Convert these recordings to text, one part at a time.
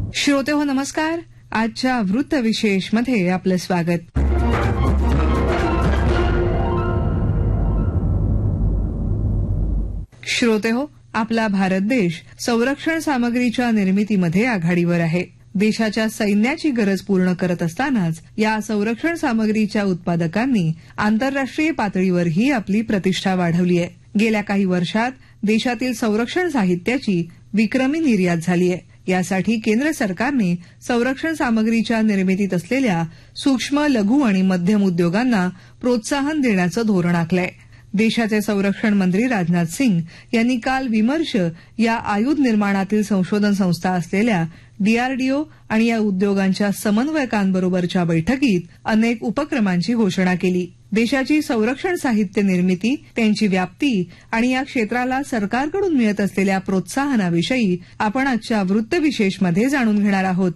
श्रोते हो नमस्कार. आजच्या वृत्तविशेष मध्ये आपलं स्वागत. श्रोते हो, आपला भारत देश संरक्षण सामग्रीच्या निर्मितीमध्ये आघाडीवर आहे. देशाच्या सैन्याची गरज पूर्ण करत असतानाच या संरक्षण सामग्रीच्या उत्पादकांनी आंतरराष्ट्रीय पातळीवरही आपली प्रतिष्ठा वाढवली आहे. गेल्या काही वर्षात देशातील संरक्षण साहित्याची विक्रमी निर्यात झाली आहे. यासाठी केंद्र सरकारने संरक्षण सामग्रीच्या निर्मितीत असलेल्या सूक्ष्म, लघु आणि मध्यम उद्योगांना प्रोत्साहन देण्याचं धोरण आखलंय. देशाचे संरक्षण मंत्री राजनाथ सिंग यांनी काल विमर्श या आयुध निर्माणातील संशोधन संस्था असलेल्या DRDO आणि या उद्योगांच्या समन्वयकांबरोबरच्या बैठकीत अनेक उपक्रमांची घोषणा केली. देशाची संरक्षण साहित्य निर्मिती, त्यांची व्याप्ती आणि या क्षेत्राला सरकारकडून मिळत असलेल्या प्रोत्साहनाविषयी आपण आजच्या वृत्तविशेषमध्ये जाणून घेणार आहोत.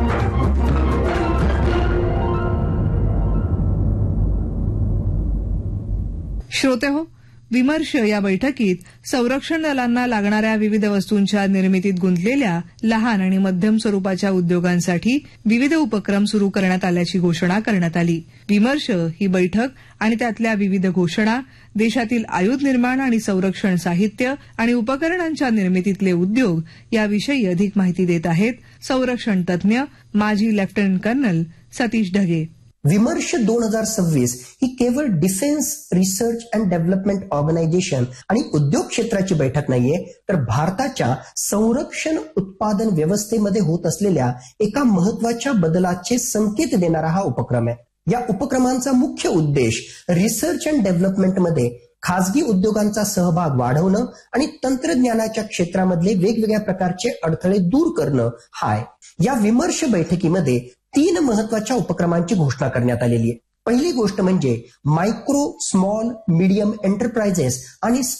श्रोते हो, विमर्श या बैठकीत संरक्षण दलांना लागणाऱ्या विविध वस्तूंच्या निर्मितीत गुंतलेल्या लहान आणि मध्यम स्वरूपाच्या उद्योगांसाठी विविध उपक्रम सुरू करण्यात आल्याची घोषणा करण्यात आली. विमर्श ही बैठक आणि त्यातल्या विविध घोषणा देशातील आयुध निर्माण आणि संरक्षण साहित्य आणि उपकरणांच्या निर्मितीतले उद्योग याविषयी अधिक माहिती देत आहेत संरक्षण तज्ज्ञ माजी लेफ्टनंट कर्नल सतीश ढगे. विमर्श 2026 ही केवळ defence research and development organisation आणि उद्योग क्षेत्राची बैठक नाहीये, तर भारताच्या संरक्षण उत्पादन व्यवस्थेमध्ये होत असलेल्या एका महत्वाच्या बदलाचे संकेत देणारा हा उपक्रम आहे. या उपक्रमांचा मुख्य उद्देश रिसर्च अँड डेव्हलपमेंटमध्ये खासगी उद्योगांचा सहभाग वाढवणं आणि तंत्रज्ञानाच्या क्षेत्रामधले वेगवेगळ्या प्रकारचे अडथळे दूर करणं हा आहे. या विमर्श बैठकीमध्ये 3 महत्वाच्या उपक्रमांची घोषणा करण्यात आलेली आहे. पहिली गोष्ट म्हणजे मायक्रो, स्मॉल, मीडियम एंटरप्राइजेस आणि